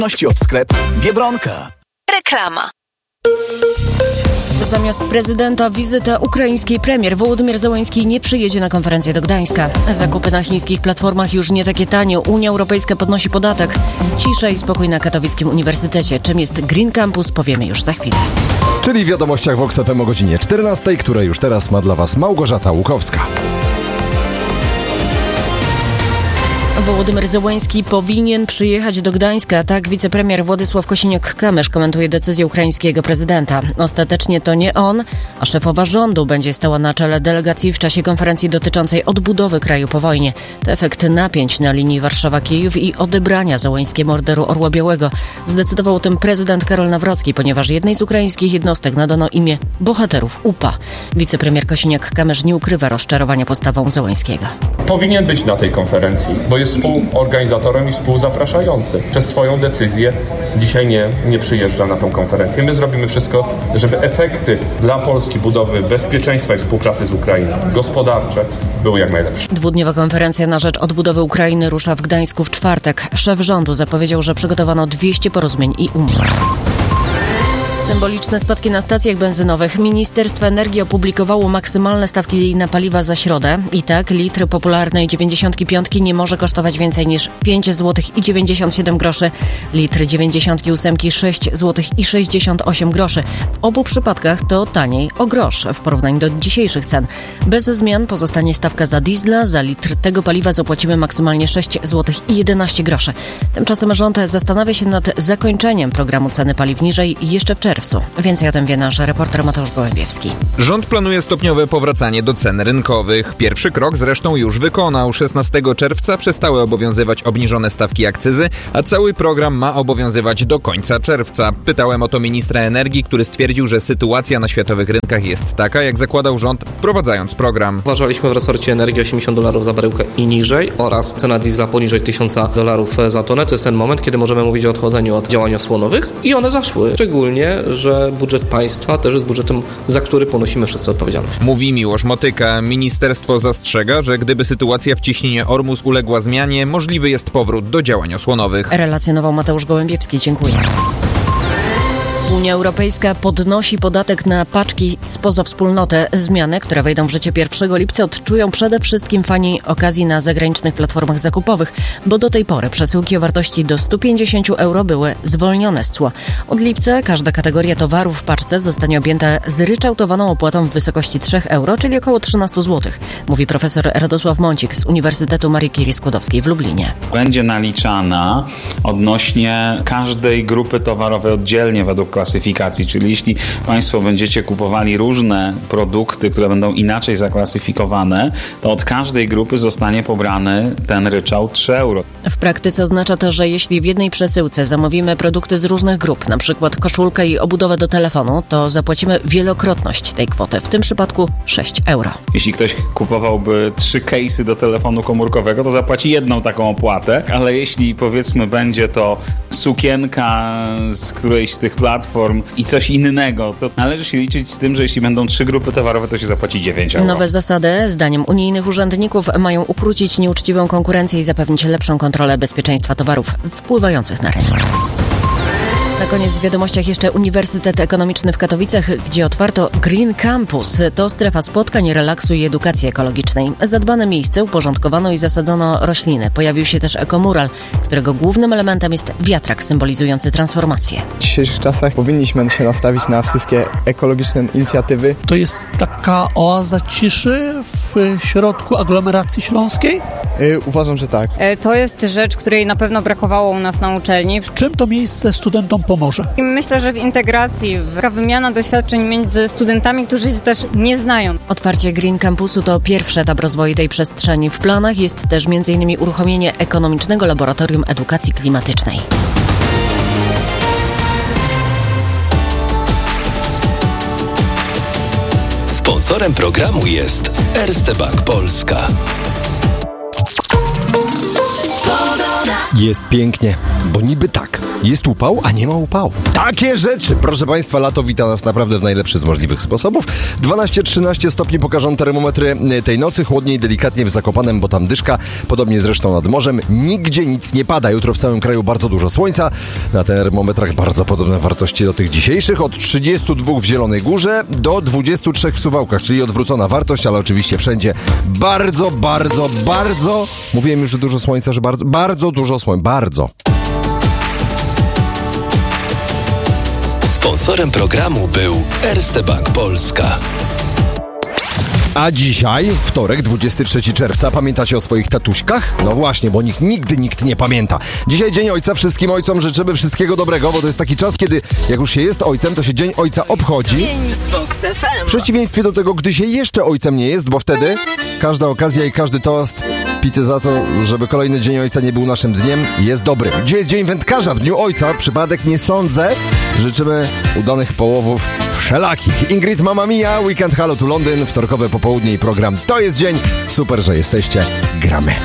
Od sklep Biedronka. Reklama. Zamiast prezydenta wizyta ukraińskiej premier. Wołodymyr Zełenski nie przyjedzie na konferencję do Gdańska. Zakupy na chińskich platformach już nie takie tanie. Unia Europejska podnosi podatek. Cisza i spokój na Katowickim Uniwersytecie. Czym jest Green Campus, powiemy już za chwilę. Czyli w wiadomościach Vox FM o godzinie 14, które już teraz ma dla Was Małgorzata Łukowska. Wołodymyr Zełenski powinien przyjechać do Gdańska. Tak wicepremier Władysław Kosiniak-Kamysz komentuje decyzję ukraińskiego prezydenta. Ostatecznie to nie on, a szefowa rządu będzie stała na czele delegacji w czasie konferencji dotyczącej odbudowy kraju po wojnie. To efekt napięć na linii Warszawa-Kijów i odebrania Zełenskiemu Orderu Orła Białego. Zdecydował o tym prezydent Karol Nawrocki, ponieważ jednej z ukraińskich jednostek nadano imię bohaterów UPA. Wicepremier Kosiniak-Kamysz nie ukrywa rozczarowania postawą Zełenskiego. Powinien być na tej konferencji, bo jest współorganizatorem i współzapraszający. Przez swoją decyzję dzisiaj nie przyjeżdża na tą konferencję. My zrobimy wszystko, żeby efekty dla Polski budowy bezpieczeństwa i współpracy z Ukrainą, gospodarcze, były jak najlepsze. Dwudniowa konferencja na rzecz odbudowy Ukrainy rusza w Gdańsku w czwartek. Szef rządu zapowiedział, że przygotowano 200 porozumień i umów. Symboliczne spadki na stacjach benzynowych. Ministerstwo Energii opublikowało maksymalne stawki na paliwa za środę. I tak litr popularnej 95 nie może kosztować więcej niż 5 zł i 97 groszy. Litr 98 6 zł i 68 groszy. W obu przypadkach to taniej o grosz w porównaniu do dzisiejszych cen. Bez zmian pozostanie stawka za diesla. Za litr tego paliwa zapłacimy maksymalnie 6 zł i 11 groszy. Tymczasem rząd zastanawia się nad zakończeniem programu ceny paliw niżej jeszcze w czerwcu. Więcej o tym wie nasz reporter Mateusz Gołębiewski. Rząd planuje stopniowe powracanie do cen rynkowych. Pierwszy krok zresztą już wykonał. 16 czerwca przestały obowiązywać obniżone stawki akcyzy, a cały program ma obowiązywać do końca czerwca. Pytałem o to ministra energii, który stwierdził, że sytuacja na światowych rynkach jest taka, jak zakładał rząd, wprowadzając program. Uważaliśmy w resorcie energii $80 za baryłkę i niżej oraz cena diesla poniżej $1000 za tonę. To jest ten moment, kiedy możemy mówić o odchodzeniu od działań osłonowych i one zaszły. Szczególnie, że budżet państwa też jest budżetem, za który ponosimy wszyscy odpowiedzialność. Mówi Miłosz Motyka. Ministerstwo zastrzega, że gdyby sytuacja w ciśnienie Ormus uległa zmianie, możliwy jest powrót do działań osłonowych. Relacjonował Mateusz Gołębiewski. Dziękuję. Unia Europejska podnosi podatek na paczki spoza wspólnoty. Zmiany, które wejdą w życie 1 lipca, odczują przede wszystkim fani okazji na zagranicznych platformach zakupowych, bo do tej pory przesyłki o wartości do 150 euro były zwolnione z cła. Od lipca każda kategoria towarów w paczce zostanie objęta zryczałtowaną opłatą w wysokości 3 euro, czyli około 13 zł, mówi profesor Radosław Mącik z Uniwersytetu Marii Curie Skłodowskiej w Lublinie. Będzie naliczana odnośnie każdej grupy towarowej oddzielnie według klasyfikacji, czyli jeśli Państwo będziecie kupowali różne produkty, które będą inaczej zaklasyfikowane, to od każdej grupy zostanie pobrany ten ryczałt 3 euro. W praktyce oznacza to, że jeśli w jednej przesyłce zamówimy produkty z różnych grup, na przykład koszulkę i obudowę do telefonu, to zapłacimy wielokrotność tej kwoty, w tym przypadku 6 euro. Jeśli ktoś kupowałby 3 case'y do telefonu komórkowego, to zapłaci jedną taką opłatę, ale jeśli powiedzmy będzie to sukienka z którejś z tych platform i coś innego, to należy się liczyć z tym, że jeśli będą 3 grupy towarowe, to się zapłaci 9 euro. Nowe zasady, zdaniem unijnych urzędników, mają ukrócić nieuczciwą konkurencję i zapewnić lepszą kontrolę bezpieczeństwa towarów wpływających na rynek. Na koniec w wiadomościach jeszcze Uniwersytet Ekonomiczny w Katowicach, gdzie otwarto Green Campus. To strefa spotkań, relaksu i edukacji ekologicznej. Zadbane miejsce, uporządkowano i zasadzono rośliny. Pojawił się też ekomural, którego głównym elementem jest wiatrak symbolizujący transformację. W dzisiejszych czasach powinniśmy się nastawić na wszystkie ekologiczne inicjatywy. To jest taka oaza ciszy w środku aglomeracji śląskiej? Uważam, że tak. To jest rzecz, której na pewno brakowało u nas na uczelni. W czym to miejsce studentom pomoże? I myślę, że w integracji, w wymiana doświadczeń między studentami, którzy się też nie znają. Otwarcie Green Campusu to pierwszy etap rozwoju tej przestrzeni. W planach jest też m.in. uruchomienie ekonomicznego laboratorium edukacji klimatycznej. Sponsorem programu jest Erste Bank Polska. Jest pięknie, bo niby tak. jest upał, a nie ma upału. Takie rzeczy! Proszę Państwa, lato wita nas naprawdę w najlepszy z możliwych sposobów. 12-13 stopni pokażą termometry tej nocy, chłodniej delikatnie w Zakopanem, bo tam dyszka, podobnie zresztą nad morzem. Nigdzie nic nie pada. Jutro w całym kraju bardzo dużo słońca. Na termometrach bardzo podobne wartości do tych dzisiejszych. Od 32 w Zielonej Górze do 23 w Suwałkach, czyli odwrócona wartość, ale oczywiście wszędzie bardzo, bardzo, bardzo... Mówiłem już, że dużo słońca, że bardzo, bardzo dużo słońca. Bardzo. Sponsorem programu był Erste Bank Polska. A dzisiaj, wtorek, 23 czerwca, pamiętacie o swoich tatuśkach? No właśnie, bo o nich nigdy nikt nie pamięta. Dzisiaj Dzień Ojca, wszystkim ojcom życzymy wszystkiego dobrego, bo to jest taki czas, kiedy jak już się jest ojcem, to się Dzień Ojca obchodzi. Dzień z Vox FM. W przeciwieństwie do tego, gdy się jeszcze ojcem nie jest, bo wtedy każda okazja i każdy toast pity za to, żeby kolejny Dzień Ojca nie był naszym dniem, jest dobry. Dzisiaj jest Dzień Wędkarza, w Dniu Ojca, przypadek nie sądzę. Życzymy udanych połowów wszelakich. Ingrid Mamma Mia, Weekend Halo tu Londyn, wtorkowe popołudnie i program To jest dzień. Super, że jesteście. Gramy.